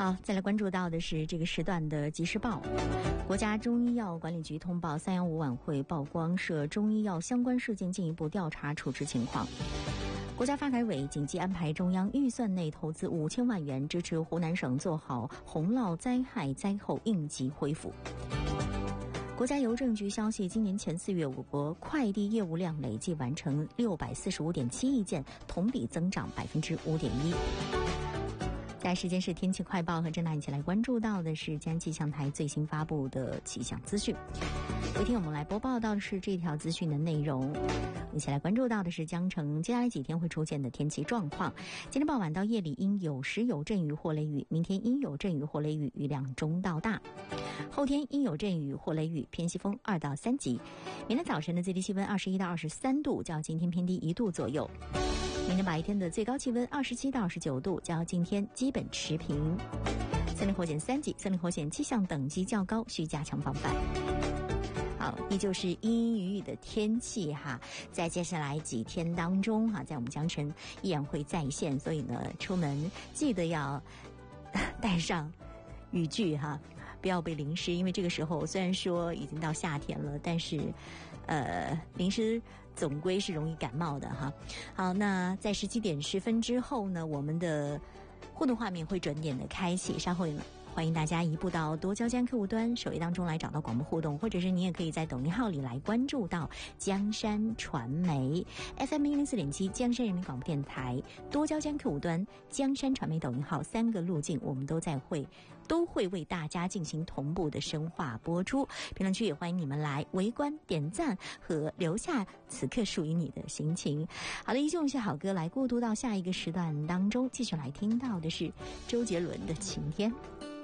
好，再来关注到的是这个时段的即时报。国家中医药管理局通报315晚会曝光涉中医药相关事件进一步调查处置情况。国家发改委紧急安排中央预算内投资5000万元，支持湖南省做好洪涝灾害灾后应急恢复。国家邮政局消息，今年前4月，我国快递业务量累计完成645.7亿件，同比增长5.1%。在时间是天气快报，和郑大一起来关注到的是江气象台最新发布的气象资讯。今天我们来播报到的是这条资讯的内容，一起来关注到的是江城接下来几天会出现的天气状况。今天傍晚到夜里阴有时有阵雨或雷雨，明天阴有阵雨或雷雨，雨量中到大。后天阴有阵雨或雷雨，偏西风2到3级。明天早晨的最低气温21到23度，较今天偏低1度左右。明天白天的最高气温27到29度，较今天基本持平。森林火险3级，森林火险气象等级较高，需加强防范。好，依旧是阴阴雨雨的天气哈，在接下来几天当中哈，在我们江城依然会再现，所以呢，出门记得要带上雨具哈，不要被淋湿，因为这个时候虽然说已经到夏天了，但是淋湿总归是容易感冒的哈。好，那在17点10分之后呢，我们的互动画面会准点的开启，稍后呢欢迎大家移步到多交江客户端首页当中来找到广播互动，或者是你也可以在抖音号里来关注到江山传媒 FM104.7 江山人民广播电台多交江客户端江山传媒抖音号3个路径，我们都会为大家进行同步的深化播出。评论区也欢迎你们来围观、点赞和留下此刻属于你的心情。好了，依旧用些好歌来过渡到下一个时段当中，继续来听到的是周杰伦的《晴天》。